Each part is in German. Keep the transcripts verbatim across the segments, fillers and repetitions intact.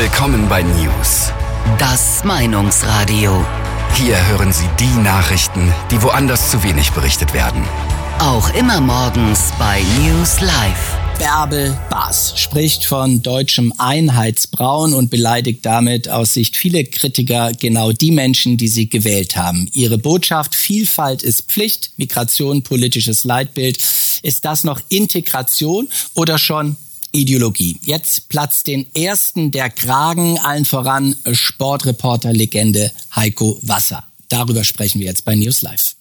Willkommen bei News. Das Meinungsradio. Hier hören Sie die Nachrichten, die woanders zu wenig berichtet werden. Auch immer morgens bei News Live. Bärbel Baas spricht von deutschem Einheitsbrauen und beleidigt damit aus Sicht vieler Kritiker genau die Menschen, die sie gewählt haben. Ihre Botschaft: Vielfalt ist Pflicht, Migration politisches Leitbild. Ist das noch Integration oder schon Ideologie? Jetzt platzt den Ersten der Kragen, allen voran Sportreporter-Legende Heiko Wasser. Darüber sprechen wir jetzt bei News Live.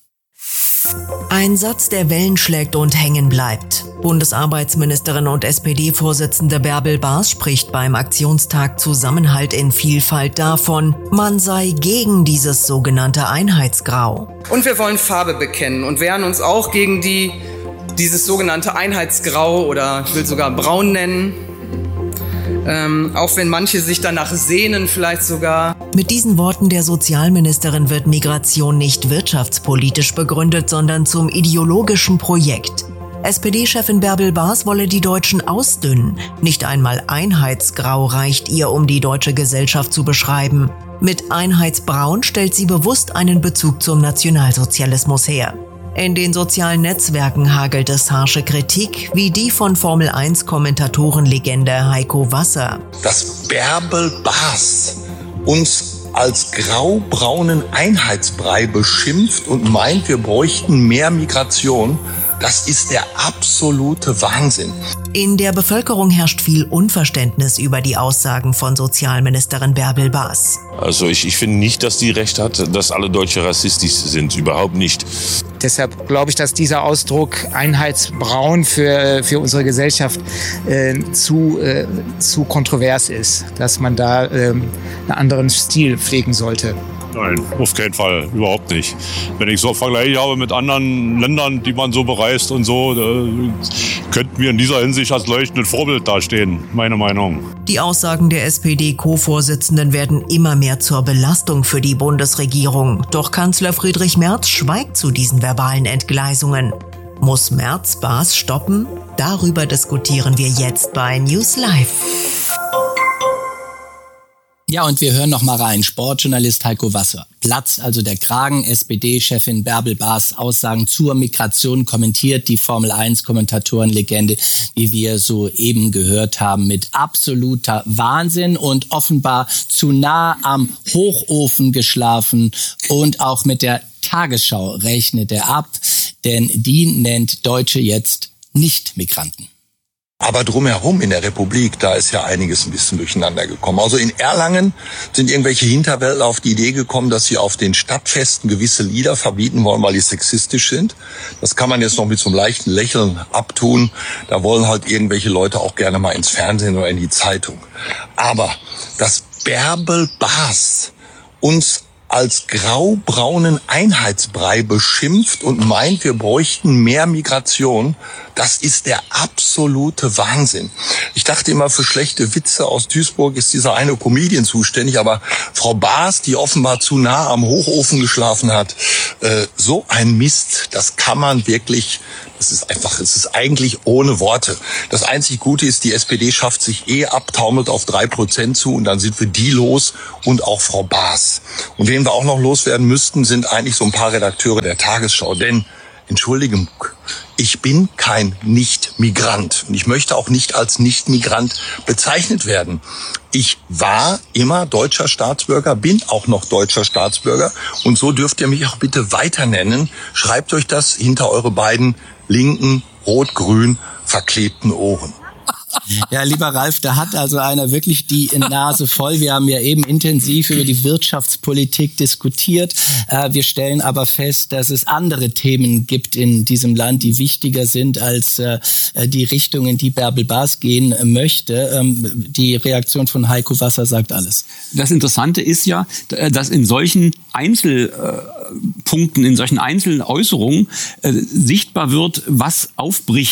Ein Satz, der Wellen schlägt und hängen bleibt. Bundesarbeitsministerin und S P D-Vorsitzende Bärbel Baas spricht beim Aktionstag Zusammenhalt in Vielfalt davon, man sei gegen dieses sogenannte Einheitsgrau. Und wir wollen Farbe bekennen und wehren uns auch gegen die, dieses sogenannte Einheitsgrau oder ich will sogar braun nennen. Ähm, auch wenn manche sich danach sehnen, vielleicht sogar. Mit diesen Worten der Sozialministerin wird Migration nicht wirtschaftspolitisch begründet, sondern zum ideologischen Projekt. S P D-Chefin Bärbel Baas wolle die Deutschen ausdünnen. Nicht einmal Einheitsgrau reicht ihr, um die deutsche Gesellschaft zu beschreiben. Mit Einheitsbraun stellt sie bewusst einen Bezug zum Nationalsozialismus her. In den sozialen Netzwerken hagelt es harsche Kritik, wie die von Formel eins Kommentatorenlegende Heiko Wasser. Dass Bärbel Baas uns als graubraunen Einheitsbrei beschimpft und meint, wir bräuchten mehr Migration, das ist der absolute Wahnsinn. In der Bevölkerung herrscht viel Unverständnis über die Aussagen von Sozialministerin Bärbel Baas. Also ich, ich finde nicht, dass die recht hat, dass alle Deutsche rassistisch sind. Überhaupt nicht. Deshalb glaube ich, dass dieser Ausdruck Einheitsbraun für, für unsere Gesellschaft äh, zu, äh, zu kontrovers ist. Dass man da äh, einen anderen Stil pflegen sollte. Nein, auf keinen Fall, überhaupt nicht. Wenn ich so Vergleiche habe mit anderen Ländern, die man so bereist und so, könnten wir in dieser Hinsicht als leuchtendes Vorbild dastehen, meine Meinung. Die Aussagen der S P D-Co-Vorsitzenden werden immer mehr zur Belastung für die Bundesregierung. Doch Kanzler Friedrich Merz schweigt zu diesen verbalen Entgleisungen. Muss Merz Baas stoppen? Darüber diskutieren wir jetzt bei News Live. Ja, und wir hören noch mal rein. Sportjournalist Heiko Wasser. Platzt also der Kragen. S P D-Chefin Bärbel Baas Aussagen zur Migration kommentiert die Formel eins Kommentatorenlegende, wie wir soeben gehört haben, mit absoluter Wahnsinn und offenbar zu nah am Hochofen geschlafen. Und auch mit der Tagesschau rechnet er ab, denn die nennt Deutsche jetzt Nicht-Migranten. Aber drumherum in der Republik, da ist ja einiges ein bisschen durcheinander gekommen. Also in Erlangen sind irgendwelche Hinterwäldler auf die Idee gekommen, dass sie auf den Stadtfesten gewisse Lieder verbieten wollen, weil die sexistisch sind. Das kann man jetzt noch mit so einem leichten Lächeln abtun. Da wollen halt irgendwelche Leute auch gerne mal ins Fernsehen oder in die Zeitung. Aber dass Bärbel Baas uns als graubraunen Einheitsbrei beschimpft und meint, wir bräuchten mehr Migration, das ist der absolute Wahnsinn. Ich dachte immer, für schlechte Witze aus Duisburg ist dieser eine Comedian zuständig, aber Frau Baas, die offenbar zu nah am Hochofen geschlafen hat, äh, so ein Mist, das kann man wirklich, das ist einfach, es ist eigentlich ohne Worte. Das einzig Gute ist, die S P D schafft sich eh ab, taumelt auf drei Prozent zu und dann sind wir die los und auch Frau Baas. Und wen wir auch noch loswerden müssten, sind eigentlich so ein paar Redakteure der Tagesschau, denn Entschuldigung, ich bin kein Nicht-Migrant und ich möchte auch nicht als Nicht-Migrant bezeichnet werden. Ich war immer deutscher Staatsbürger, bin auch noch deutscher Staatsbürger und so dürft ihr mich auch bitte weiter nennen. Schreibt euch das hinter eure beiden linken, rot-grün verklebten Ohren. Ja, lieber Ralf, da hat also einer wirklich die Nase voll. Wir haben ja eben intensiv über die Wirtschaftspolitik diskutiert. Wir stellen aber fest, dass es andere Themen gibt in diesem Land, die wichtiger sind als die Richtung, in die Bärbel Baas gehen möchte. Die Reaktion von Heiko Wasser sagt alles. Das Interessante ist ja, dass in solchen Einzelpunkten, in solchen einzelnen Äußerungen sichtbar wird, was aufbricht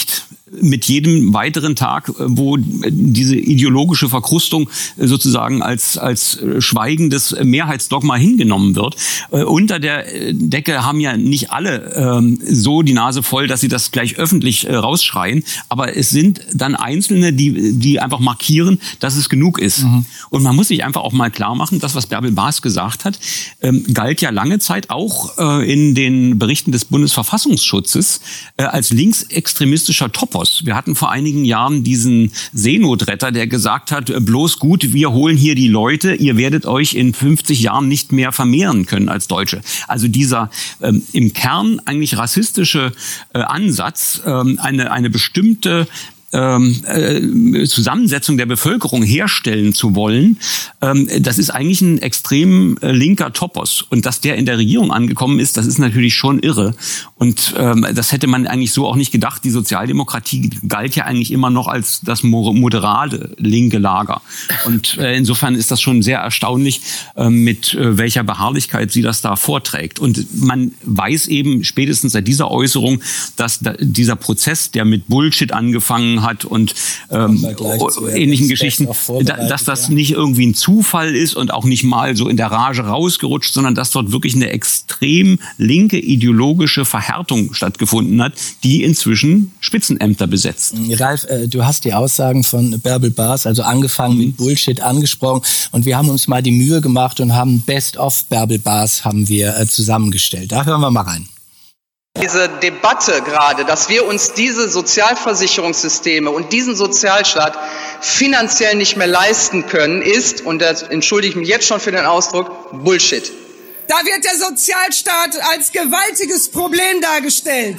mit jedem weiteren Tag, wo diese ideologische Verkrustung sozusagen als als schweigendes Mehrheitsdogma hingenommen wird. Unter der Decke haben ja nicht alle ähm, so die Nase voll, dass sie das gleich öffentlich äh, rausschreien, aber es sind dann Einzelne, die die einfach markieren, dass es genug ist. Mhm. Und man muss sich einfach auch mal klar machen, das, was Bärbel Baas gesagt hat, ähm, galt ja lange Zeit auch äh, in den Berichten des Bundesverfassungsschutzes äh, als linksextremistischer Topos. Wir hatten vor einigen Jahren diesen Seenotretter, der gesagt hat, bloß gut, wir holen hier die Leute, ihr werdet euch in fünfzig Jahren nicht mehr vermehren können als Deutsche. Also dieser ähm, im Kern eigentlich rassistische äh, Ansatz, ähm, eine, eine bestimmte Ähm, äh, Zusammensetzung der Bevölkerung herstellen zu wollen, ähm, das ist eigentlich ein extrem äh, linker Topos. Und dass der in der Regierung angekommen ist, das ist natürlich schon irre. Und ähm, das hätte man eigentlich so auch nicht gedacht. Die Sozialdemokratie galt ja eigentlich immer noch als das moderate linke Lager. Und äh, insofern ist das schon sehr erstaunlich, äh, mit äh, welcher Beharrlichkeit sie das da vorträgt. Und man weiß eben spätestens seit dieser Äußerung, dass da, dieser Prozess, der mit Bullshit angefangen hat und ähm, ähnlichen Geschichten, da, dass das ja. nicht irgendwie ein Zufall ist und auch nicht mal so in der Rage rausgerutscht, sondern dass dort wirklich eine extrem linke ideologische Verhärtung stattgefunden hat, die inzwischen Spitzenämter besetzt. Ralf, äh, du hast die Aussagen von Bärbel Baas, also angefangen mhm. mit Bullshit, angesprochen, und wir haben uns mal die Mühe gemacht und haben Best of Bärbel Baas haben wir äh, zusammengestellt. Da hören wir mal rein. Diese Debatte gerade, dass wir uns diese Sozialversicherungssysteme und diesen Sozialstaat finanziell nicht mehr leisten können, ist, und da entschuldige ich mich jetzt schon für den Ausdruck, Bullshit. Da wird der Sozialstaat als gewaltiges Problem dargestellt,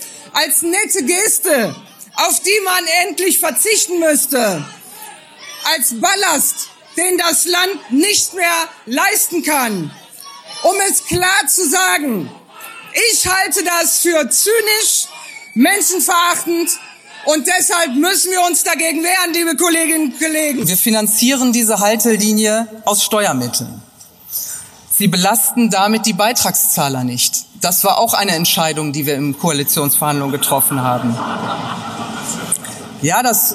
als nette Geste, auf die man endlich verzichten müsste, als Ballast, den das Land nicht mehr leisten kann. Um es klar zu sagen: Ich halte das für zynisch, menschenverachtend, und deshalb müssen wir uns dagegen wehren, liebe Kolleginnen und Kollegen. Wir finanzieren diese Haltelinie aus Steuermitteln. Sie belasten damit die Beitragszahler nicht. Das war auch eine Entscheidung, die wir in Koalitionsverhandlungen getroffen haben. Ja, das,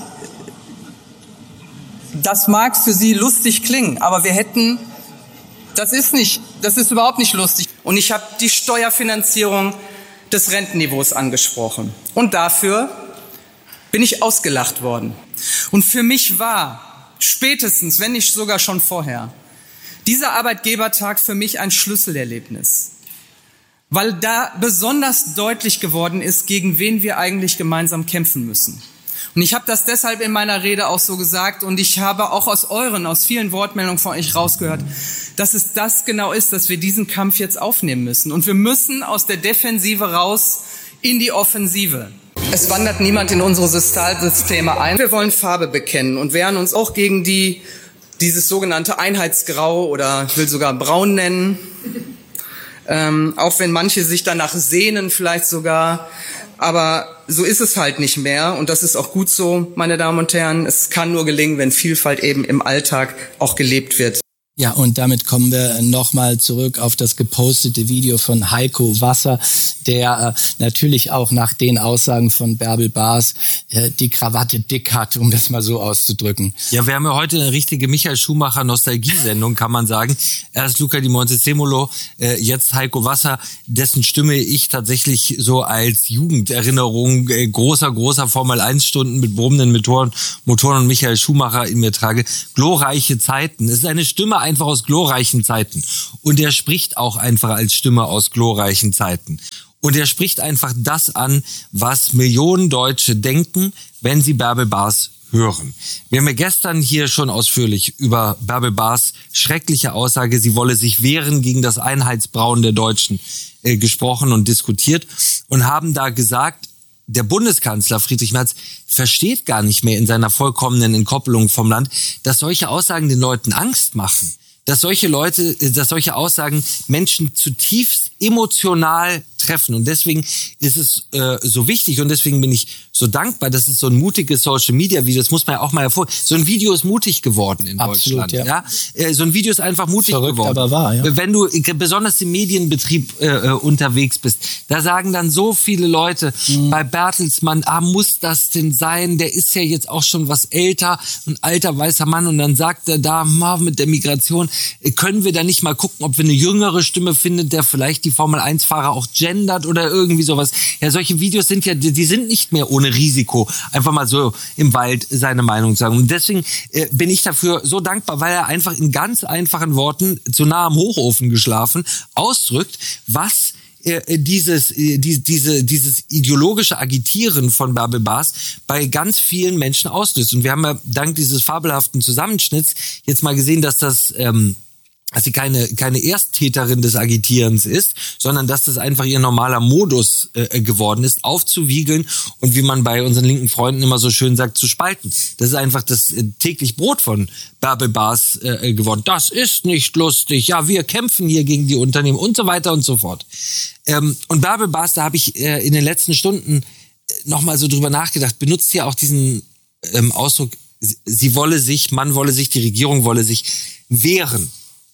das mag für Sie lustig klingen, aber wir hätten... Das ist nicht, das ist überhaupt nicht lustig. Und ich habe die Steuerfinanzierung des Rentenniveaus angesprochen. Und dafür bin ich ausgelacht worden. Und für mich war spätestens, wenn nicht sogar schon vorher, dieser Arbeitgebertag für mich ein Schlüsselerlebnis. Weil da besonders deutlich geworden ist, gegen wen wir eigentlich gemeinsam kämpfen müssen. Und ich habe das deshalb in meiner Rede auch so gesagt, und ich habe auch aus euren, aus vielen Wortmeldungen von euch rausgehört, dass es das genau ist, dass wir diesen Kampf jetzt aufnehmen müssen. Und wir müssen aus der Defensive raus in die Offensive. Es wandert niemand in unsere Sozialsysteme ein. Wir wollen Farbe bekennen und wehren uns auch gegen die, dieses sogenannte Einheitsgrau, oder ich will sogar braun nennen. Ähm, auch wenn manche sich danach sehnen, vielleicht sogar. Aber so ist es halt nicht mehr, und das ist auch gut so, meine Damen und Herren. Es kann nur gelingen, wenn Vielfalt eben im Alltag auch gelebt wird. Ja, und damit kommen wir nochmal zurück auf das gepostete Video von Heiko Wasser, der äh, natürlich auch nach den Aussagen von Bärbel Baas äh, die Krawatte dick hat, um das mal so auszudrücken. Ja, wir haben ja heute eine richtige Michael Schumacher Nostalgiesendung, kann man sagen. Erst Luca Di Montezemolo, äh, jetzt Heiko Wasser, dessen Stimme ich tatsächlich so als Jugenderinnerung äh, großer, großer Formel eins Stunden mit brummenden Motoren, Motoren und Michael Schumacher in mir trage. Glorreiche Zeiten. Es ist eine Stimme einfach aus glorreichen Zeiten. Und er spricht auch einfach als Stimme aus glorreichen Zeiten. Und er spricht einfach das an, was Millionen Deutsche denken, wenn sie Bärbel Baas hören. Wir haben ja gestern hier schon ausführlich über Bärbel Baas schreckliche Aussage, sie wolle sich wehren gegen das Einheitsbrauen der Deutschen, äh, gesprochen und diskutiert und haben da gesagt, der Bundeskanzler Friedrich Merz versteht gar nicht mehr in seiner vollkommenen Entkoppelung vom Land, dass solche Aussagen den Leuten Angst machen. Dass solche Leute, dass solche Aussagen Menschen zutiefst emotional treffen. Und deswegen ist es äh, so wichtig und deswegen bin ich so dankbar, dass es so ein mutiges Social-Media-Video, das muss man ja auch mal hervor. So ein Video ist mutig geworden in Absolut, Deutschland. ja. Ja? Äh, so ein Video ist einfach mutig Verrückt, geworden. aber wahr, ja. Wenn du äh, besonders im Medienbetrieb äh, unterwegs bist, da sagen dann so viele Leute mhm. bei Bertelsmann, ah, muss das denn sein? Der ist ja jetzt auch schon was älter, ein alter weißer Mann. Und dann sagt er da, mit der Migration, äh, können wir da nicht mal gucken, ob wir eine jüngere Stimme finden, der vielleicht die Formel eins Fahrer auch gendert oder irgendwie sowas. Ja, solche Videos sind ja, die, die sind nicht mehr ohne Risiko, einfach mal so im Wald seine Meinung sagen. Und deswegen äh, bin ich dafür so dankbar, weil er einfach in ganz einfachen Worten, zu nah am Hochofen geschlafen, ausdrückt, was äh, dieses, äh, die, diese, dieses ideologische Agitieren von Bärbel Baas bei ganz vielen Menschen auslöst. Und wir haben ja dank dieses fabelhaften Zusammenschnitts jetzt mal gesehen, dass das ähm, dass sie keine keine Ersttäterin des Agitierens ist, sondern dass das einfach ihr normaler Modus äh, geworden ist, aufzuwiegeln und wie man bei unseren linken Freunden immer so schön sagt, zu spalten. Das ist einfach das äh, täglich Brot von Bärbel Baas äh, geworden. Das ist nicht lustig. Ja, wir kämpfen hier gegen die Unternehmen und so weiter und so fort. Ähm, und Bärbel Baas, da habe ich äh, in den letzten Stunden nochmal so drüber nachgedacht, benutzt ja auch diesen ähm, Ausdruck, sie, sie wolle sich, man wolle sich, die Regierung wolle sich wehren.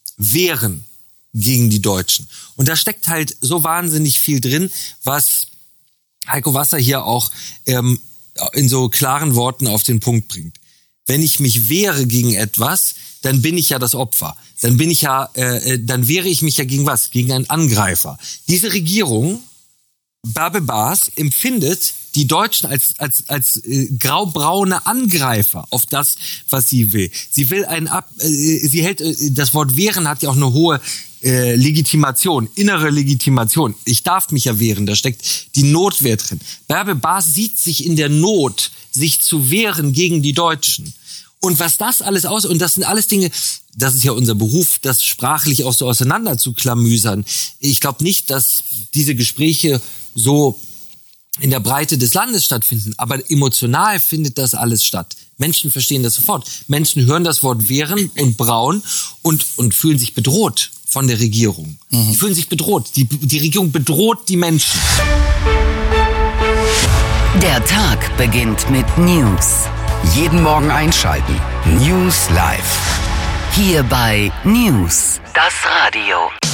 wehren gegen die Deutschen. Und da steckt halt so wahnsinnig viel drin, was Heiko Wasser hier auch ähm, in so klaren Worten auf den Punkt bringt. Wenn ich mich wehre gegen etwas, dann bin ich ja das Opfer. Dann bin ich ja, äh, dann wehre ich mich ja gegen was? Gegen einen Angreifer. Diese Regierung, Bärbel Baas, empfindet die Deutschen als als als äh, graubraune Angreifer auf das, was sie will. Sie will einen ab äh, sie hält äh, das Wort wehren hat ja auch eine hohe äh, Legitimation, innere Legitimation. Ich darf mich ja wehren, da steckt die Notwehr drin. Bärbel Baas sieht sich in der Not, sich zu wehren gegen die Deutschen. Und was das alles aus, und das sind alles Dinge, das ist ja unser Beruf, das sprachlich auch so auseinander zu klamüsern. Ich glaube nicht, dass diese Gespräche so in der Breite des Landes stattfinden, aber emotional findet das alles statt. Menschen verstehen das sofort. Menschen hören das Wort wehren und braun und und fühlen sich bedroht von der Regierung. Mhm. Die fühlen sich bedroht. Die, die Regierung bedroht die Menschen. Der Tag beginnt mit News. Jeden Morgen einschalten. News Live. Hier bei News, das Radio.